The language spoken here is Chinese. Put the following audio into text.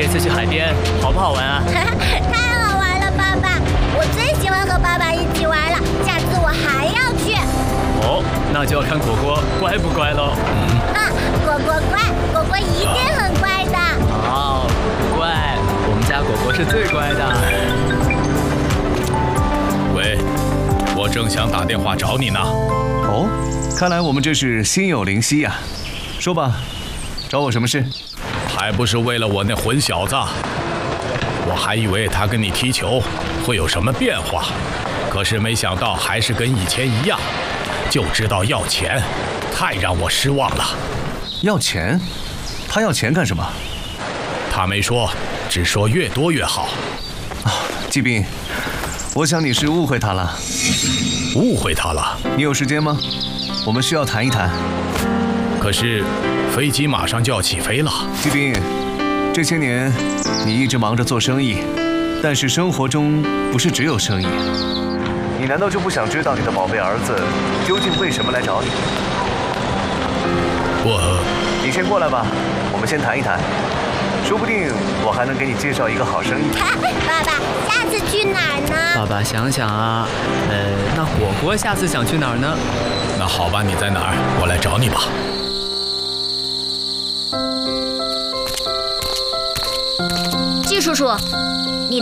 这次去海边好不好玩啊？ 太好玩了，爸爸！我最喜欢和爸爸一起玩了，下次我还要去。 哦，那就要看果果乖不乖喽。 果果乖，果果一定很乖的。 哦，乖，我们家果果是最乖的。 喂，我正想打电话找你呢。 哦，看来我们这是心有灵犀呀。说吧，找我什么事？ 还不是为了我那混小子？我还以为他跟你踢球会有什么变化，可是没想到还是跟以前一样，就知道要钱，太让我失望了。 要钱？他要钱干什么？ 他没说，只说越多越好。 季斌，我想你是误会他了。 误会他了？ 你有时间吗？我们需要谈一谈。 可是飞机马上就要起飞了。 季斌，这些年你一直忙着做生意，但是生活中不是只有生意。你难道就不想知道你的宝贝儿子究竟为什么来找你？你先过来吧，我们先谈一谈，说不定我还能给你介绍一个好生意。 爸爸，下次去哪儿呢？ 爸爸想想啊，那果果下次想去哪儿呢？ 那好吧，你在哪儿？我来找你吧。 季叔叔，你